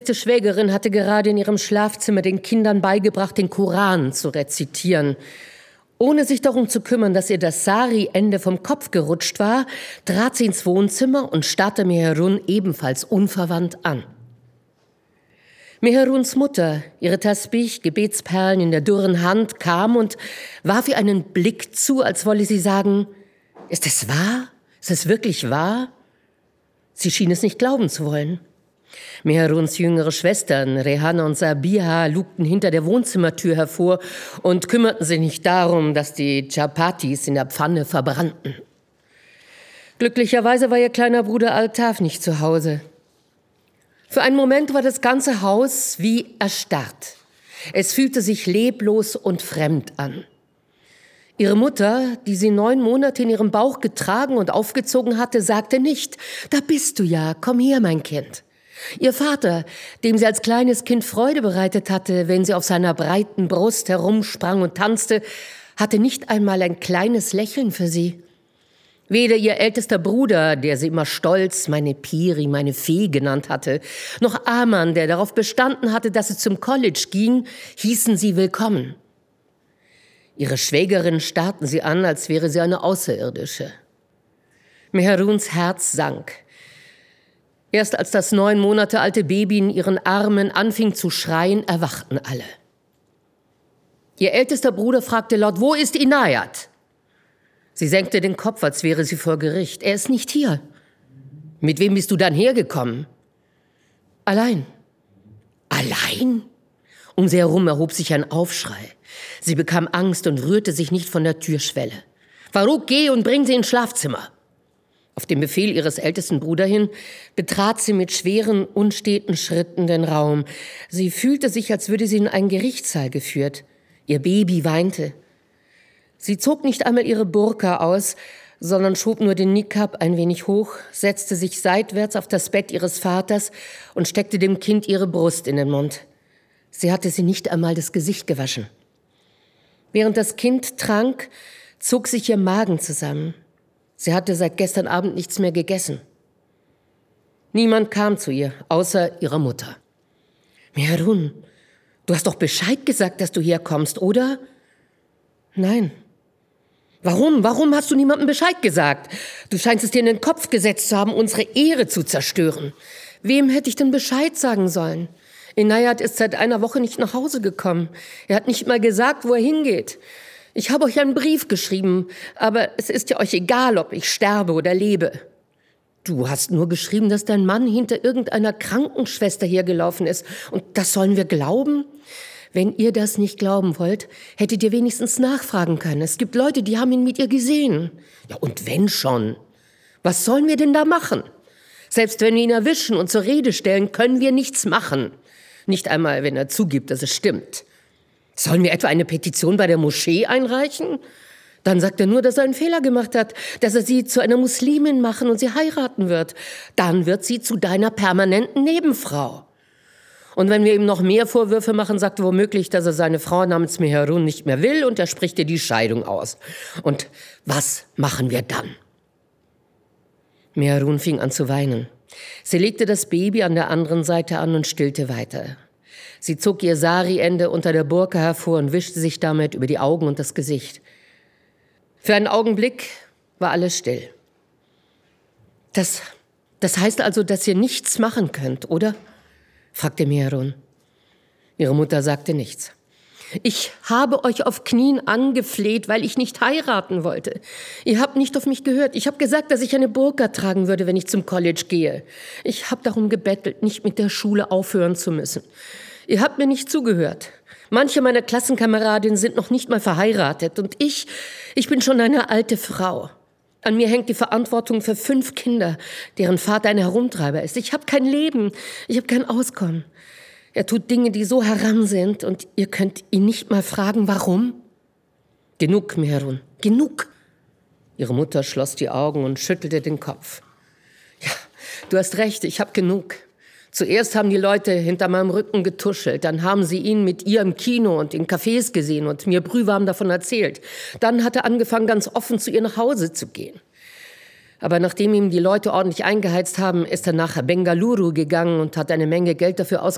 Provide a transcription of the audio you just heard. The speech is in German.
verrückte Schwägerin hatte gerade in ihrem Schlafzimmer den Kindern beigebracht, den Koran zu rezitieren. Ohne sich darum zu kümmern, dass ihr das Sari-Ende vom Kopf gerutscht war, trat sie ins Wohnzimmer und starrte Meherun ebenfalls unverwandt an. Meheruns Mutter, ihre Tasbih, Gebetsperlen in der dürren Hand, kam und warf ihr einen Blick zu, als wolle sie sagen, »Ist es wahr? Ist es wirklich wahr?« Sie schien es nicht glauben zu wollen. Meheruns jüngere Schwestern, Rehana und Sabiha, lugten hinter der Wohnzimmertür hervor und kümmerten sich nicht darum, dass die Chapatis in der Pfanne verbrannten. Glücklicherweise war ihr kleiner Bruder Altaf nicht zu Hause. Für einen Moment war das ganze Haus wie erstarrt. Es fühlte sich leblos und fremd an. Ihre Mutter, die sie 9 Monate in ihrem Bauch getragen und aufgezogen hatte, sagte nicht, »Da bist du ja, komm her, mein Kind.« Ihr Vater, dem sie als kleines Kind Freude bereitet hatte, wenn sie auf seiner breiten Brust herumsprang und tanzte, hatte nicht einmal ein kleines Lächeln für sie. Weder ihr ältester Bruder, der sie immer stolz meine Piri, meine Fee genannt hatte, noch Aman, der darauf bestanden hatte, dass sie zum College ging, hießen sie willkommen. Ihre Schwägerin starrten sie an, als wäre sie eine Außerirdische. Meheruns Herz sank. Erst als das 9 Monate alte Baby in ihren Armen anfing zu schreien, erwachten alle. Ihr ältester Bruder fragte laut, »Wo ist Inayat?« Sie senkte den Kopf, als wäre sie vor Gericht. »Er ist nicht hier.« »Mit wem bist du dann hergekommen?« »Allein.« »Allein?« Um sie herum erhob sich ein Aufschrei. Sie bekam Angst und rührte sich nicht von der Türschwelle. »Faruk, geh und bring sie ins Schlafzimmer.« Auf den Befehl ihres ältesten Bruders hin betrat sie mit schweren, unsteten Schritten den Raum. Sie fühlte sich, als würde sie in einen Gerichtssaal geführt. Ihr Baby weinte. Sie zog nicht einmal ihre Burka aus, sondern schob nur den Nikab ein wenig hoch, setzte sich seitwärts auf das Bett ihres Vaters und steckte dem Kind ihre Brust in den Mund. Sie hatte sie nicht einmal das Gesicht gewaschen. Während das Kind trank, zog sich ihr Magen zusammen. Sie hatte seit gestern Abend nichts mehr gegessen. Niemand kam zu ihr, außer ihrer Mutter. »Meherun, du hast doch Bescheid gesagt, dass du herkommst, oder?« »Nein.« »Warum? Warum hast du niemandem Bescheid gesagt? Du scheinst es dir in den Kopf gesetzt zu haben, unsere Ehre zu zerstören. Wem hätte ich denn Bescheid sagen sollen? Inayat ist seit einer Woche nicht nach Hause gekommen. Er hat nicht mal gesagt, wo er hingeht. Ich habe euch einen Brief geschrieben, aber es ist ja euch egal, ob ich sterbe oder lebe. Du hast nur geschrieben, dass dein Mann hinter irgendeiner Krankenschwester hergelaufen ist. Und das sollen wir glauben? Wenn ihr das nicht glauben wollt, hättet ihr wenigstens nachfragen können. Es gibt Leute, die haben ihn mit ihr gesehen. Ja, und wenn schon? Was sollen wir denn da machen? Selbst wenn wir ihn erwischen und zur Rede stellen, können wir nichts machen. Nicht einmal, wenn er zugibt, dass es stimmt. Sollen wir etwa eine Petition bei der Moschee einreichen? Dann sagt er nur, dass er einen Fehler gemacht hat, dass er sie zu einer Muslimin machen und sie heiraten wird. Dann wird sie zu deiner permanenten Nebenfrau. Und wenn wir ihm noch mehr Vorwürfe machen, sagt er womöglich, dass er seine Frau namens Meherun nicht mehr will und er spricht ihr die Scheidung aus. Und was machen wir dann? Meherun fing an zu weinen. Sie legte das Baby an der anderen Seite an und stillte weiter. Sie zog ihr Sari-Ende unter der Burka hervor und wischte sich damit über die Augen und das Gesicht. Für einen Augenblick war alles still. Das heißt also, dass ihr nichts machen könnt, oder?« fragte Meherun. Ihre Mutter sagte nichts. »Ich habe euch auf Knien angefleht, weil ich nicht heiraten wollte. Ihr habt nicht auf mich gehört. Ich habe gesagt, dass ich eine Burka tragen würde, wenn ich zum College gehe. Ich habe darum gebettelt, nicht mit der Schule aufhören zu müssen. Ihr habt mir nicht zugehört. Manche meiner Klassenkameradinnen sind noch nicht mal verheiratet und ich bin schon eine alte Frau. An mir hängt die Verantwortung für 5 Kinder, deren Vater ein Herumtreiber ist. Ich habe kein Leben, ich habe kein Auskommen. Er tut Dinge, die so haram sind und ihr könnt ihn nicht mal fragen, warum?« »Genug, Meherun, genug!« Ihre Mutter schloss die Augen und schüttelte den Kopf. »Ja, du hast recht, ich habe genug. Zuerst haben die Leute hinter meinem Rücken getuschelt, dann haben sie ihn mit ihr im Kino und in Cafés gesehen und mir brühwarm davon erzählt. Dann hat er angefangen, ganz offen zu ihr nach Hause zu gehen. Aber nachdem ihm die Leute ordentlich eingeheizt haben, ist er nach Bengaluru gegangen und hat eine Menge Geld dafür ausgegeben,